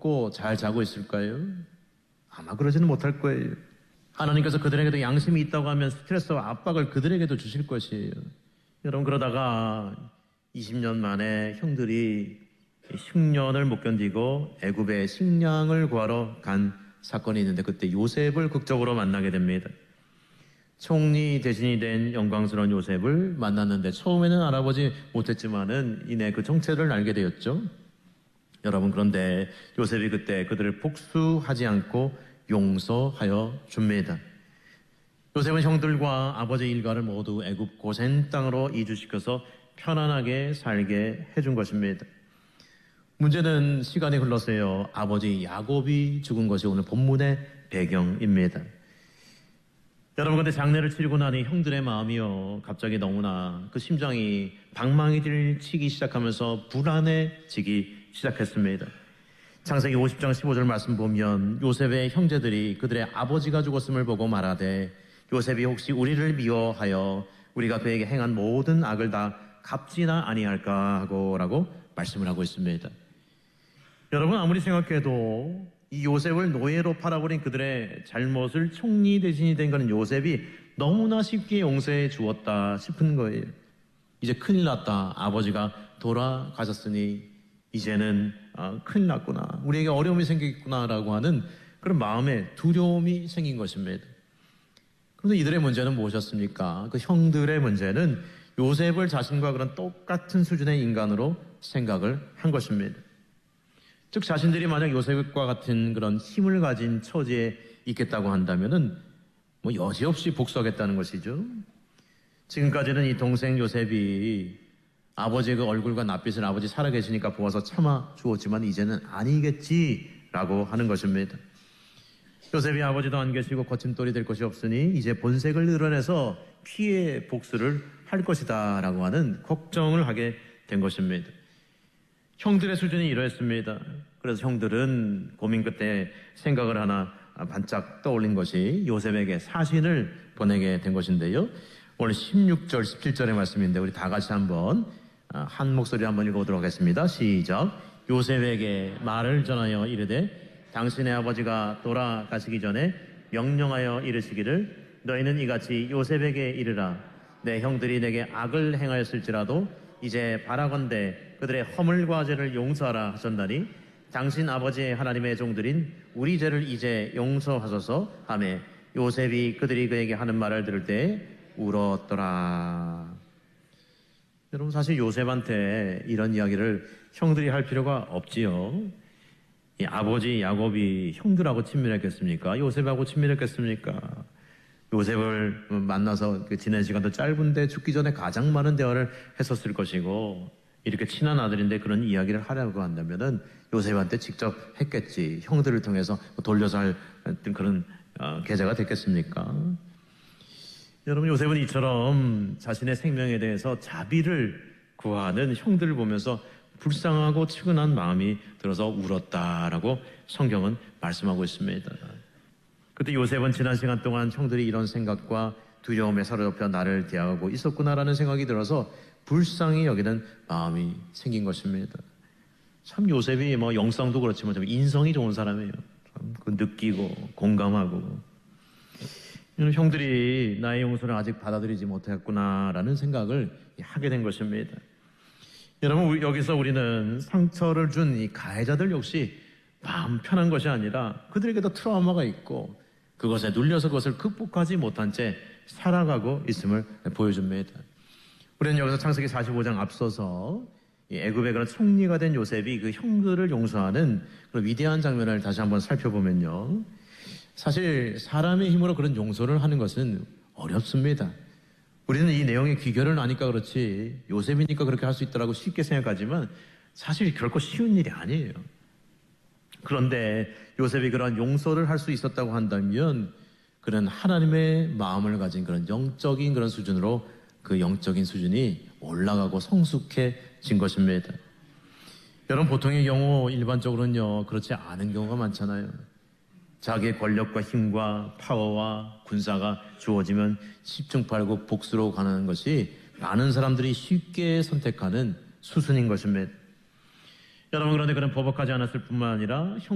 먹고 잘 자고 있을까요? 아마 그러지는 못할 거예요. 하나님께서 그들에게도 양심이 있다고 하면 스트레스와 압박을 그들에게도 주실 것이에요. 여러분, 그러다가 20년 만에 형들이 흉년을 못 견디고 애굽에 식량을 구하러 간 사건이 있는데, 그때 요셉을 극적으로 만나게 됩니다. 총리 대신이 된 영광스러운 요셉을 만났는데 처음에는 알아보지 못했지만은 이내 그 정체를 알게 되었죠. 여러분, 그런데 요셉이 그때 그들을 복수하지 않고 용서하여 줍니다. 요셉은 형들과 아버지 일가를 모두 애굽 고센 땅으로 이주시켜서 편안하게 살게 해준 것입니다. 문제는 시간이 흘러서요, 아버지 야곱이 죽은 것이 오늘 본문의 배경입니다. 여러분, 근데 장례를 치르고 나니 형들의 마음이요, 갑자기 너무나 그 심장이 방망이를 치기 시작하면서 불안해지기 시작했습니다. 창세기 50장 15절 말씀 보면 요셉의 형제들이 그들의 아버지가 죽었음을 보고 말하되, 요셉이 혹시 우리를 미워하여 우리가 그에게 행한 모든 악을 다 갚지나 아니할까 하고라고 말씀을 하고 있습니다. 여러분, 아무리 생각해도 이 요셉을 노예로 팔아버린 그들의 잘못을 총리 대신이 된 것은 요셉이 너무나 쉽게 용서해 주었다 싶은 거예요. 이제 큰일 났다. 아버지가 돌아가셨으니 이제는 큰일 났구나. 우리에게 어려움이 생기겠구나라고 하는 그런 마음에 두려움이 생긴 것입니다. 그런데 이들의 문제는 무엇이었습니까? 그 형들의 문제는 요셉을 자신과 그런 똑같은 수준의 인간으로 생각을 한 것입니다. 즉, 자신들이 만약 요셉과 같은 그런 힘을 가진 처지에 있겠다고 한다면은 여지없이 복수하겠다는 것이죠. 지금까지는 이 동생 요셉이 아버지의 그 얼굴과 낯빛을 아버지 살아계시니까 보아서 참아 주었지만 이제는 아니겠지라고 하는 것입니다. 요셉이 아버지도 안 계시고 거침돌이 될 것이 없으니 이제 본색을 드러내서 피해 복수를 할 것이다 라고 하는 걱정을 하게 된 것입니다. 형들의 수준이 이러했습니다. 그래서 형들은 고민 끝에 생각을 하나 반짝 떠올린 것이 요셉에게 사신을 보내게 된 것인데요. 오늘 16절, 17절의 말씀인데 우리 다 같이 한번 한 목소리 한번 읽어보도록 하겠습니다. 시작. 요셉에게 말을 전하여 이르되 당신의 아버지가 돌아가시기 전에 명령하여 이르시기를 너희는 이같이 요셉에게 이르라. 내 형들이 내게 악을 행하였을지라도 이제 바라건대 그들의 허물과 죄를 용서하라 하셨나니 당신 아버지의 하나님의 종들인 우리 죄를 이제 용서하소서 하매 요셉이 그들이 그에게 하는 말을 들을 때 울었더라. 여러분, 사실 요셉한테 이런 이야기를 형들이 할 필요가 없지요. 이 아버지 야곱이 형들하고 친밀했겠습니까? 요셉하고 친밀했겠습니까? 요셉을 만나서 지낸 시간도 짧은데 죽기 전에 가장 많은 대화를 했었을 것이고, 이렇게 친한 아들인데 그런 이야기를 하려고 한다면은 요셉한테 직접 했겠지. 형들을 통해서 돌려서 할 그런 계제가 됐겠습니까? 여러분, 요셉은 이처럼 자신의 생명에 대해서 자비를 구하는 형들을 보면서 불쌍하고 측은한 마음이 들어서 울었다라고 성경은 말씀하고 있습니다. 그때 요셉은 지난 시간 동안 형들이 이런 생각과 두려움에 사로잡혀 나를 대하고 있었구나라는 생각이 들어서 불쌍히 여기는 마음이 생긴 것입니다. 참 요셉이 영성도 그렇지만 좀 인성이 좋은 사람이에요. 참 느끼고 공감하고. 형들이 나의 용서를 아직 받아들이지 못했구나라는 생각을 하게 된 것입니다. 여러분, 여기서 우리는 상처를 준 이 가해자들 역시 마음 편한 것이 아니라 그들에게도 트라우마가 있고 그것에 눌려서 그것을 극복하지 못한 채 살아가고 있음을 보여줍니다. 우리는 여기서 창세기 45장 앞서서 애굽의 그런 총리가 된 요셉이 그 형들을 용서하는 그런 위대한 장면을 다시 한번 살펴보면요, 사실 사람의 힘으로 그런 용서를 하는 것은 어렵습니다. 우리는 이 내용의 귀결을 아니까 그렇지 요셉이니까 그렇게 할 수 있더라고 쉽게 생각하지만 사실 결코 쉬운 일이 아니에요. 그런데 요셉이 그런 용서를 할 수 있었다고 한다면 그런 하나님의 마음을 가진 그런 영적인 그런 수준으로 그 영적인 수준이 올라가고 성숙해진 것입니다. 여러분, 보통의 경우 일반적으로는요 그렇지 않은 경우가 많잖아요. 자기의 권력과 힘과 파워와 군사가 주어지면 10중팔구 복수로 가는 것이 많은 사람들이 쉽게 선택하는 수순인 것입니다. 여러분, 그런데 그런 버벅하지 않았을 뿐만 아니라